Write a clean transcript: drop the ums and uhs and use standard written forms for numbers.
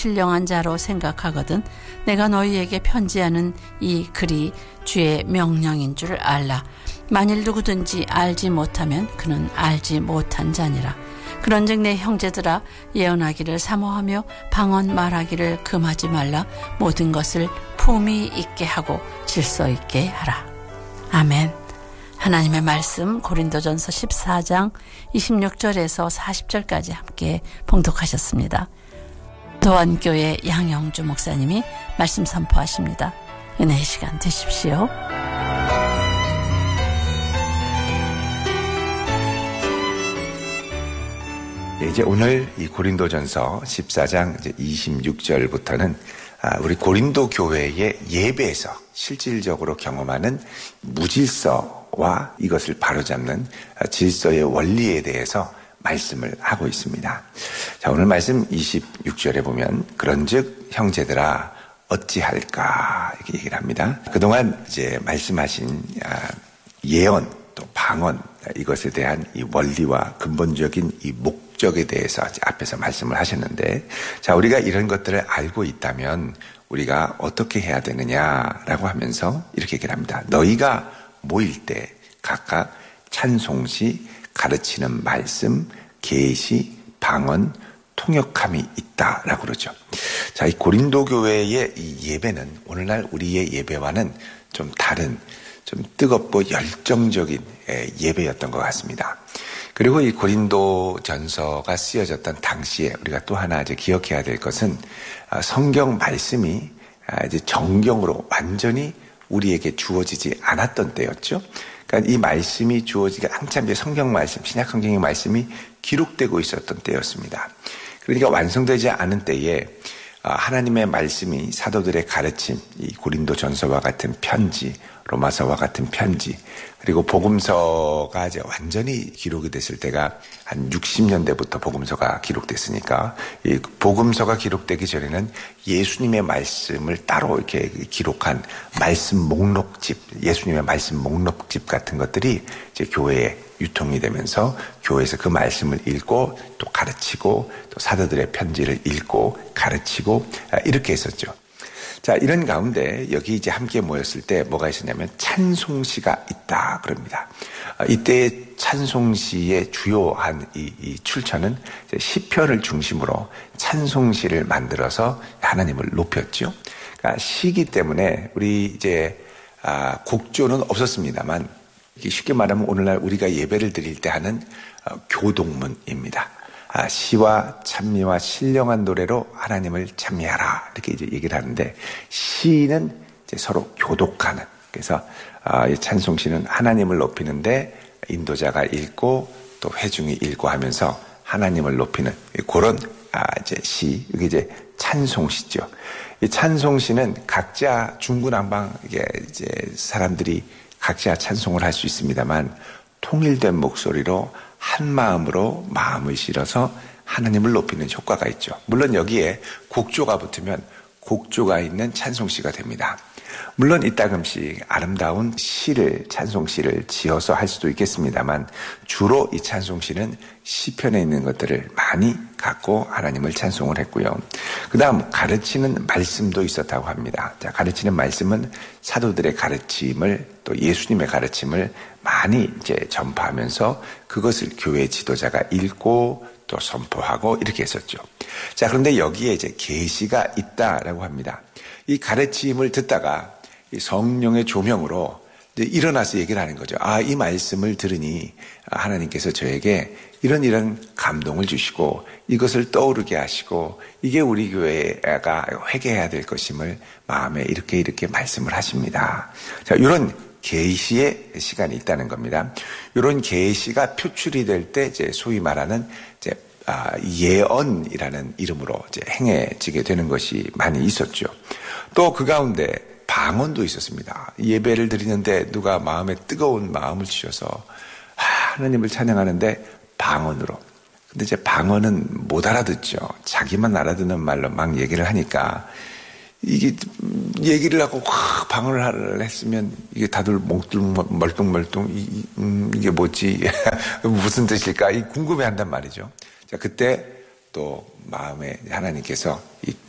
신령한 자로 생각하거든 내가 너희에게 편지하는 이 글이 주의 명령인 줄 알라. 만일 누구든지 알지 못하면 그는 알지 못한 자니라. 그런즉 내 형제들아 예언하기를 사모하며 방언 말하기를 금하지 말라. 모든 것을 품위 있게 하고 질서 있게 하라. 아멘. 하나님의 말씀 고린도전서 14장 26절에서 40절까지 함께 봉독하셨습니다. 도안교회 양영주 목사님이 말씀 선포하십니다. 은혜의 시간 되십시오. 이제 오늘 이 고린도전서 14장 이제 26절부터는 우리 고린도 교회의 예배에서 실질적으로 경험하는 무질서와 이것을 바로잡는 질서의 원리에 대해서 말씀을 하고 있습니다. 자, 오늘 말씀 26절에 보면 그런즉 형제들아 어찌할까 이렇게 얘기를 합니다. 그동안 이제 말씀하신 예언 또 방언 이것에 대한 이 원리와 근본적인 이 목적에 대해서 앞에서 말씀을 하셨는데, 자, 우리가 이런 것들을 알고 있다면 우리가 어떻게 해야 되느냐라고 하면서 이렇게 얘기를 합니다. 너희가 모일 때 각각 찬송시, 가르치는 말씀, 계시, 방언, 통역함이 있다라고 그러죠. 자, 이 고린도 교회의 이 예배는 오늘날 우리의 예배와는 좀 다른, 좀 뜨겁고 열정적인 예배였던 것 같습니다. 그리고 이 고린도 전서가 쓰여졌던 당시에 우리가 또 하나 이제 기억해야 될 것은 성경 말씀이 이제 정경으로 완전히 우리에게 주어지지 않았던 때였죠. 그러니까 이 말씀이 주어지기 한참 이제 성경 말씀, 신약 성경의 말씀이 기록되고 있었던 때였습니다. 그러니까 완성되지 않은 때에 하나님의 말씀이 사도들의 가르침, 이 고린도 전서와 같은 편지, 로마서와 같은 편지, 그리고 복음서가 이제 완전히 기록이 됐을 때가 한 60년대부터 복음서가 기록됐으니까 이 복음서가 기록되기 전에는 예수님의 말씀을 따로 이렇게 기록한 말씀 목록집, 예수님의 말씀 목록집 같은 것들이 이제 교회에 유통이 되면서 교회에서 그 말씀을 읽고 또 가르치고 또 사도들의 편지를 읽고 가르치고 이렇게 했었죠. 자, 이런 가운데 여기 이제 함께 모였을 때 뭐가 있었냐면 찬송시가 있다 그럽니다. 이때의 찬송시의 주요한 이 출처는 시편을 중심으로 찬송시를 만들어서 하나님을 높였죠. 그러니까 시기 때문에 우리 이제 곡조는 없었습니다만 쉽게 말하면 오늘날 우리가 예배를 드릴 때 하는 교동문입니다. 시와 찬미와 신령한 노래로 하나님을 찬미하라 이렇게 이제 얘기를 하는데, 시는 이제 서로 교독하는, 그래서 이 찬송시는 하나님을 높이는데 인도자가 읽고 또 회중이 읽고 하면서 하나님을 높이는 그런 이제 시, 이게 이제 찬송시죠. 이 찬송시는 각자 중구난방 이제 사람들이 각자 찬송을 할 수 있습니다만 통일된 목소리로 한 마음으로 마음을 실어서 하나님을 높이는 효과가 있죠. 물론 여기에 곡조가 붙으면 곡조가 있는 찬송시가 됩니다. 물론 이따금씩 아름다운 시를, 찬송시를 지어서 할 수도 있겠습니다만 주로 이 찬송시는 시편에 있는 것들을 많이 갖고 하나님을 찬송을 했고요. 그 다음 가르치는 말씀도 있었다고 합니다. 자, 가르치는 말씀은 사도들의 가르침을 또 예수님의 가르침을 많이 이제 전파하면서 그것을 교회 지도자가 읽고 또 선포하고 이렇게 했었죠. 자, 그런데 여기에 이제 계시가 있다라고 합니다. 이 가르침을 듣다가 이 성령의 조명으로 이제 일어나서 얘기를 하는 거죠. 이 말씀을 들으니 하나님께서 저에게 이런 감동을 주시고 이것을 떠오르게 하시고 이게 우리 교회가 회개해야 될 것임을 마음에 이렇게 말씀을 하십니다. 자, 이런 계시의 시간이 있다는 겁니다. 이런 계시가 표출이 될 때 이제 소위 말하는 이제 예언이라는 이름으로 이제 행해지게 되는 것이 많이 있었죠. 또 그 가운데 방언도 있었습니다. 예배를 드리는데 누가 마음에 뜨거운 마음을 주셔서 하나님을 찬양하는데 방언으로. 근데 이제 방언은 못 알아듣죠. 자기만 알아듣는 말로 막 얘기를 하니까 이게 얘기를 하고 방언을 했으면 이게 다들 멀뚱멀뚱 이게 뭐지 무슨 뜻일까 궁금해한단 말이죠. 자, 그때 또 마음에 하나님께서 이